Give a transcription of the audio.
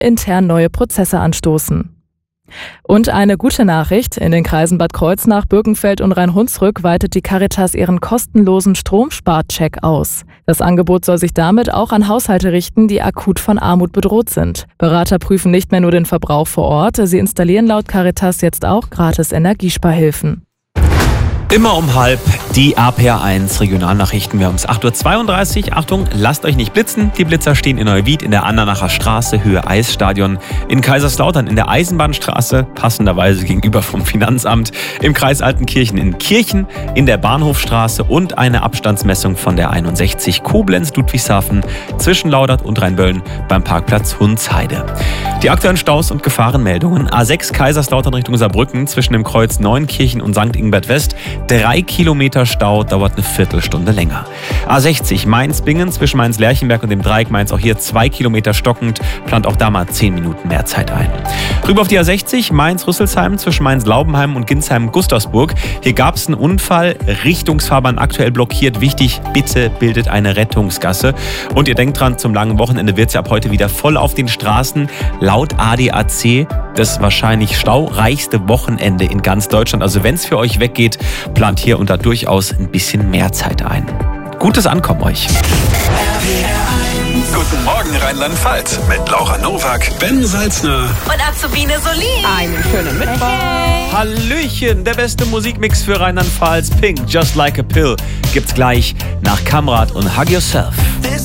intern neue Prozesse anstoßen. Und eine gute Nachricht: In den Kreisen Bad Kreuznach, Birkenfeld und Rhein-Hunsrück weitet die Caritas ihren kostenlosen Stromsparcheck aus. Das Angebot soll sich damit auch an Haushalte richten, die akut von Armut bedroht sind. Berater prüfen nicht mehr nur den Verbrauch vor Ort, sie installieren laut Caritas jetzt auch gratis Energiesparhilfen. Immer um 12:30 die RPR1 Regionalnachrichten. Wir haben es 8:32 Uhr. Achtung, lasst euch nicht blitzen. Die Blitzer stehen in Neuwied in der Andernacher Straße, Höhe Eisstadion. In Kaiserslautern in der Eisenbahnstraße, passenderweise gegenüber vom Finanzamt. Im Kreis Altenkirchen in Kirchen, in der Bahnhofstraße und eine Abstandsmessung von der 61 Koblenz-Ludwigshafen zwischen Laudert und Rheinböllen beim Parkplatz Hunsheide. Die aktuellen Staus und Gefahrenmeldungen. A6 Kaiserslautern Richtung Saarbrücken zwischen dem Kreuz Neunkirchen und St. Ingbert West. 3 Kilometer Stau, dauert eine Viertelstunde länger. A60 Mainz-Bingen zwischen Mainz-Lerchenberg und dem Dreieck Mainz, auch hier 2 Kilometer stockend, plant auch da mal 10 Minuten mehr Zeit ein. Rüber auf die A60 Mainz-Rüsselsheim zwischen Mainz-Laubenheim und Ginsheim-Gustersburg. Hier gab es einen Unfall, Richtungsfahrbahn aktuell blockiert. Wichtig, bitte bildet eine Rettungsgasse. Und ihr denkt dran, zum langen Wochenende wird es ja ab heute wieder voll auf den Straßen. Laut ADAC das wahrscheinlich staureichste Wochenende in ganz Deutschland. Also wenn es für euch weggeht, plant hier und da durchaus ein bisschen mehr Zeit ein. Gutes Ankommen euch. Guten Morgen Rheinland-Pfalz mit Laura Nowak, Ben Salzner und Azubine Solin. Einen schönen Mittwoch. Hey. Hallöchen, der beste Musikmix für Rheinland-Pfalz, Pink, Just Like a Pill, gibt's gleich nach Kamrat und Hug Yourself.